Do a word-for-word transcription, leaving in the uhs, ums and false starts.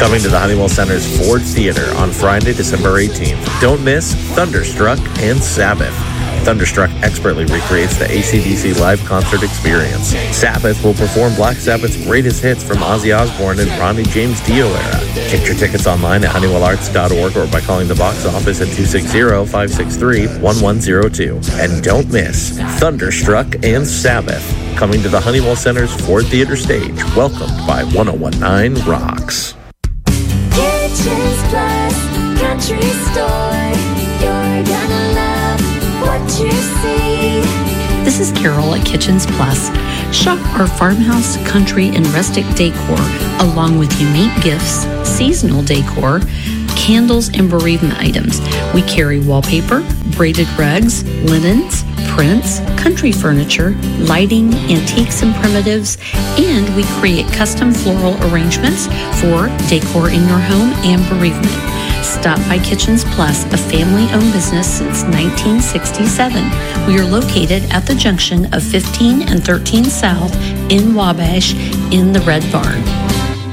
Coming to the Honeywell Center's Ford Theater on Friday, December eighteenth. Don't miss Thunderstruck and Sabbath. Thunderstruck expertly recreates the A C D C live concert experience. Sabbath will perform Black Sabbath's greatest hits from Ozzy Osbourne and Ronnie James Dio era. Get your tickets online at honeywell arts dot org or by calling the box office at two six zero, five six three, one one zero two. And don't miss Thunderstruck and Sabbath. Coming to the Honeywell Center's Ford Theater stage. Welcomed by one oh one nine Rocks. Kitchens Plus Country Store. You're gonna love what you see. This is Carol at Kitchens Plus. Shop our farmhouse, country, and rustic decor, along with unique gifts, seasonal decor, candles, and bereavement items. We carry wallpaper, braided rugs, linens, prints, country furniture, lighting, antiques and primitives, and we create custom floral arrangements for decor in your home and bereavement. Stop by Kitchens Plus, a family-owned business since nineteen sixty-seven. We are located at the junction of fifteen and thirteen South in Wabash in the Red Barn.